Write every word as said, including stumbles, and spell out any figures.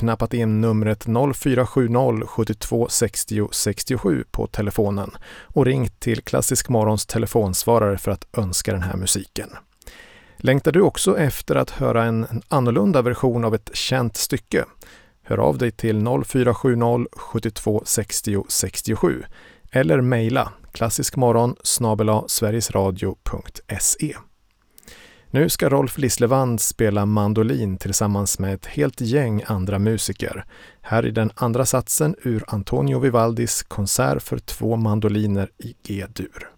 knappat in numret noll fyra sju noll sju två sex noll sex sju på telefonen och ringt till Klassisk Morgons telefonsvarare för att önska den här musiken. Längtar du också efter att höra en annorlunda version av ett känt stycke? Hör av dig till noll fyra sju noll sju två sex noll sex sju eller mejla klassiskmorgon snabel-a sverigesradio punkt se. Nu ska Rolf Lislevand spela mandolin tillsammans med ett helt gäng andra musiker. Här är den andra satsen ur Antonio Vivaldis konsert för två mandoliner i G-dur.